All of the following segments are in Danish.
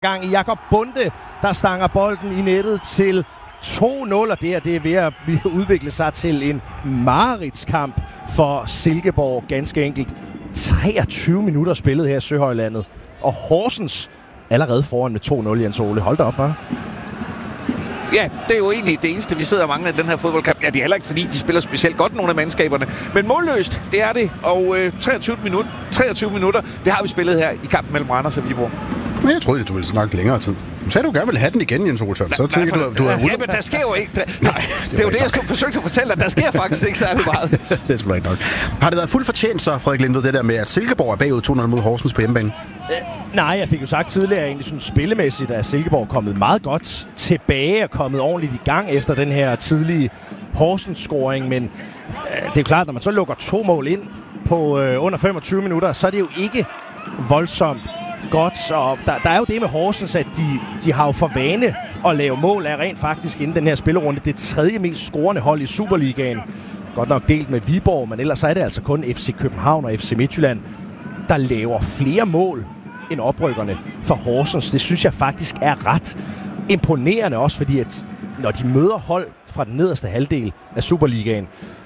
gang i Jakob Bunde, der stanger bolden i nettet til 2-0, og det er ved at udvikle sig til en mareridtskamp for Silkeborg, ganske enkelt. 23 minutter spillet her i Søhøjlandet, og Horsens allerede foran med 2-0, Jens Ole. Hold da op, hva'? Ja, det er jo egentlig det eneste, vi sidder og mangler i den her fodboldkamp. Ja, det er heller ikke, fordi de spiller specielt godt, nogle af mandskaberne. Men målløst, det er det. Og 23 minutter, det har vi spillet her i kampen mellem Randers og Viborg. Men jeg troede, du ville snakke længere tid. Du sagde, du gerne ville have den igen, Jens Olsson. Så tænker du ja, men der sker jo ikke. Nej, det er jo det, jeg forsøgte at fortælle, at der sker faktisk ikke særlig meget. Det er sgu ikke nok. Har det været fuldt fortjent så, Frederik Lindved, det der med, at Silkeborg er bagud 2-0 mod Horsens på hjemmebane? Nej, jeg fik jo sagt tidligere, egentlig sådan spillemæssigt, at Silkeborg er kommet meget godt tilbage og kommet ordentligt i gang efter den her tidlige Horsens-scoring. Men det er jo klart, når man så lukker 2 mål ind på under 25 minutter, så er det jo ikke voldsomt godt, og der er jo det med Horsens, at de har jo for vane at lave mål af rent faktisk inden den her spillerunde. Det 3. mest scorende hold i Superligaen. Godt nok delt med Viborg, men ellers er det altså kun FC København og FC Midtjylland, der laver flere mål end oprykkerne for Horsens. Det synes jeg faktisk er ret imponerende også, fordi at når de møder hold fra den nederste halvdel af Superligaen,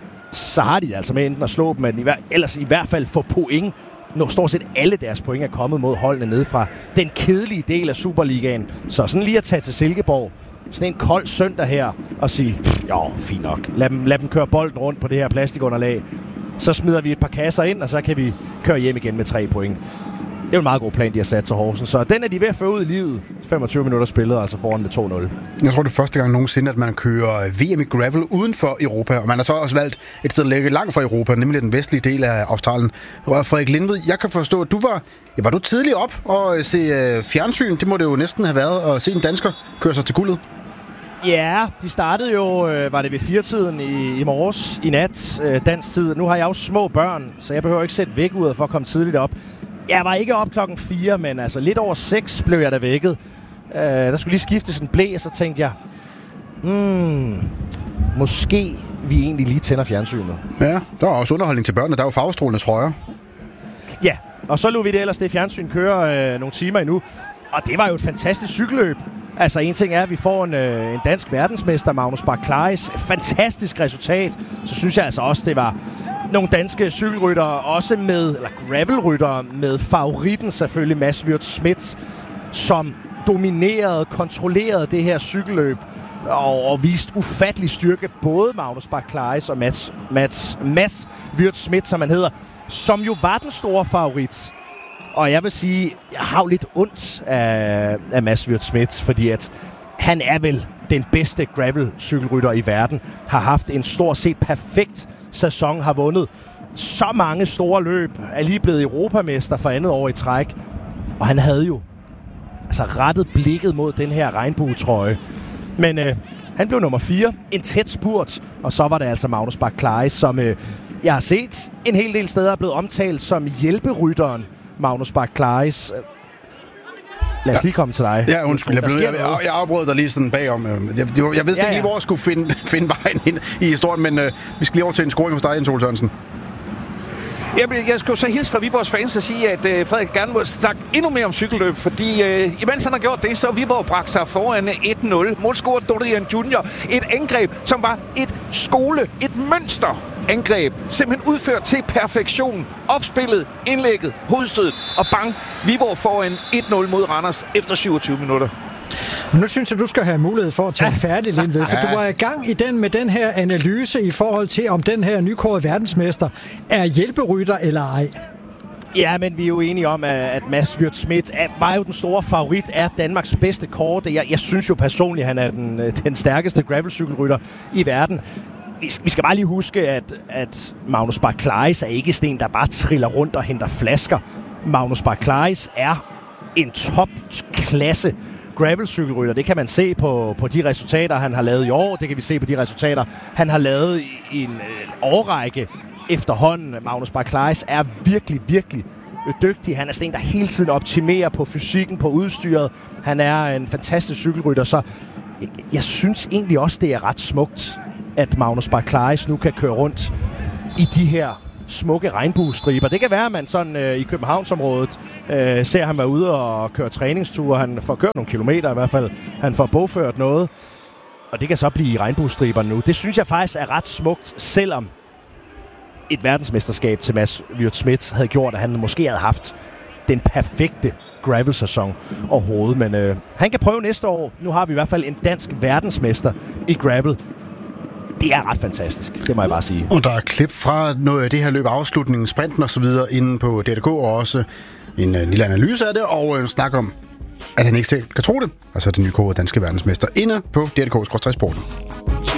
så har de altså med enten at slå dem, men ellers i hvert fald få point. Når stort set alle deres point er kommet mod holdene nede fra den kedelige del af Superligaen. Så sådan lige at tage til Silkeborg, sådan en kold søndag her, og sige, jo, fint nok. Lad dem køre bolden rundt på det her plastikunderlag. Så smider vi et par kasser ind, og så kan vi køre hjem igen med 3 point. Det er jo en meget god plan, de har sat til Horsens. Så den er de ved at få ud i livet. 25 minutter spillet, altså foran med 2-0. Jeg tror, det er første gang nogensinde, at man kører VM i gravel uden for Europa. Og man har så også valgt et sted, der ligger langt fra Europa, nemlig den vestlige del af Australien. Og Frederik Lindved, jeg kan forstå, at var du tidligt op og se fjernsyn? Det må det jo næsten have været at se en dansker køre sig til guldet. Ja, de startede jo, var det ved 4-tiden i morges, i nat, dansk tid. Nu har jeg jo små børn, så jeg behøver ikke sætte vækkeuret for at komme tidligt op. Jeg var ikke op klokken 4, men altså lidt over 6 blev jeg da vækket. Der skulle lige skiftes en blæ, og så tænkte jeg, måske vi egentlig lige tænder fjernsynet. Ja, der er også underholdning til børnene. Der er jo farvestrålende trøjer. Ja, og så lå vi det ellers det fjernsyn køre nogle timer endnu. Og det var jo et fantastisk cykelløb. Altså en ting er, at vi får en dansk verdensmester, Magnus Bach-Klaris. Fantastisk resultat. Så synes jeg altså også, det var nogle danske cykelryttere, også eller gravelryttere med favoritten selvfølgelig, Mads Wirt Schmidt, som dominerede, kontrollerede det her cykelløb og viste ufattelig styrke. Både Magnus Bach-Klaris og Mads Wirt Schmidt, som han hedder, som jo var den store favorit. Og jeg vil sige, jeg har jo lidt ondt af Mads Wirt Schmidt, fordi at han er vel den bedste gravel-cykelrytter i verden. Har haft en stort set perfekt sæson, har vundet så mange store løb, er lige blevet europamester for 2. år i træk. Og han havde jo altså rettet blikket mod den her regnbuetrøje. Men han blev nummer 4, en tæt spurt, og så var det altså Magnus Bach-Klaris, som jeg har set en hel del steder er blevet omtalt som hjælperytteren Magnus Bach-Klaris. Lad os lige komme til dig. Ja, undskyld. Jeg afbrød dig lige sådan bagom. Jeg vidste ikke lige, hvor jeg skulle finde vejen ind i historien, men vi skal lige over til en scoring hos dig, Jens Ole Sørensen. Jeg skal jo så hilse fra Viborgs fans og sige, at Frederik gerne må snakke endnu mere om cykelløb, fordi imens han har gjort det, så Viborg bragt sig foran 1-0. Målscorer Dorian Junior. Et angreb, som var et mønsterangreb. Simpelthen udført til perfektion. Opspillet, indlægget, hovedstødet og bang. Viborg foran 1-0 mod Randers efter 27 minutter. Nu synes jeg, du skal have mulighed for at tage færdig, Lindved, for du var i gang med den her analyse i forhold til, om den her nykårede verdensmester er hjælperytter eller ej. Ja, men vi er jo enige om, at Mads Wirt Schmidt var jo den store favorit, er Danmarks bedste kort. Jeg synes jo personligt, at han er den stærkeste gravelcykelrytter i verden. Vi skal bare lige huske, at Magnus Bach-Klaris er ikke sådan en, der bare triller rundt og henter flasker. Magnus Bach-Klaris er en topklasse gravelcykelrytter. Det kan man se på de resultater, han har lavet i år. Det kan vi se på de resultater, han har lavet i en årrække efterhånden. Magnus Bach-Klaris er virkelig, virkelig dygtig. Han er sådan en, der hele tiden optimerer på fysikken, på udstyret. Han er en fantastisk cykelrytter, så jeg synes egentlig også, det er ret smukt, at Magnus Bach-Klaris nu kan køre rundt i de her smukke regnbuestriber. Det kan være, at man sådan i Københavnsområdet ser ham være ude og køre træningsture. Han får kørt nogle kilometer i hvert fald. Han får bogført noget. Og det kan så blive regnbuestriberne nu. Det synes jeg faktisk er ret smukt, selvom et verdensmesterskab til Mads Wirt Schmidt havde gjort, at han måske havde haft den perfekte gravel-sæson overhovedet. Men han kan prøve næste år. Nu har vi i hvert fald en dansk verdensmester i gravel. Det er ret fantastisk, det må jeg bare sige. Og der er klip fra noget af det her løb, afslutningen, sprinten og så videre inde på DRK, og også en lille analyse af det, og en snak om, at han ikke selv kan tro det. Altså den nye danske verdensmester inde på DRK/Sporten.